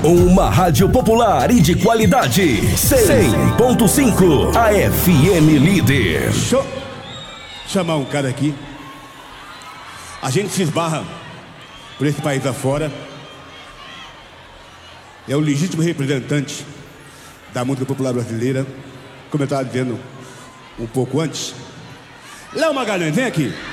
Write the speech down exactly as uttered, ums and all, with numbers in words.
Uma rádio popular e de qualidade. cem ponto cinco. A F M Líder. Deixa eu chamar um cara aqui. A gente se esbarra por esse país afora. É o legítimo representante da música popular brasileira. Como eu estava dizendo um pouco antes. Léo Magalhães, vem aqui.